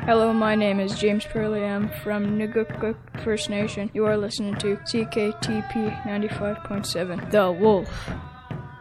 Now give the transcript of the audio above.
Hello, my name is James Purley. I'm from Nugukuk First Nation. You are listening to CKTP 95.7, The Wolf.